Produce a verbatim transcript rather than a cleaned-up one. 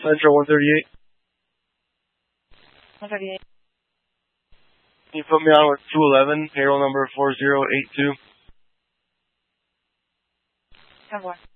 Central one thirty-eight. one thirty-eight. Can you put me on with two eleven, payroll number four zero eight two? ten four.